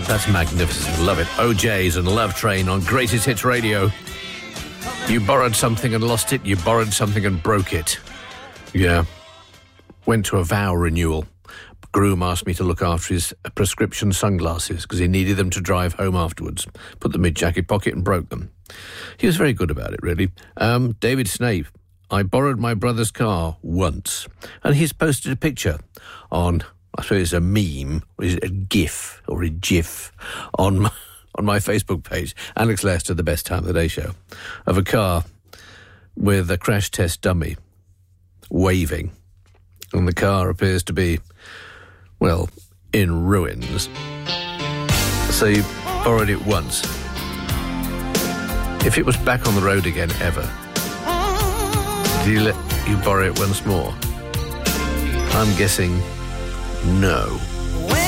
That's magnificent. Love it. OJ's and Love Train on Greatest Hits Radio. You borrowed something and lost it. You borrowed something and broke it. Yeah. Went to a vow renewal. Groom asked me to look after his prescription sunglasses because he needed them to drive home afterwards. Put them in his jacket pocket and broke them. He was very good about it, really. David Snape. I borrowed my brother's car once. And he's posted a picture on, I suppose it's a meme, or is it a GIF or a GIF, on my Facebook page, Alex Lester, The Best Time of the Day Show, of a car with a crash test dummy waving. And the car appears to be, well, in ruins. So you borrowed it once. If it was back on the road again ever, did you let you borrow it once more? I'm guessing no.